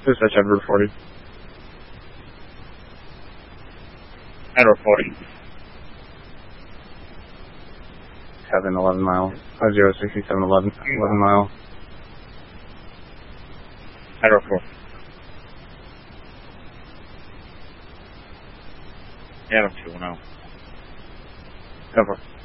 Dispatch Edward 40. Edward 40. 11 mile. 06711, 11 mile. Edward 4. Edward 210. Over.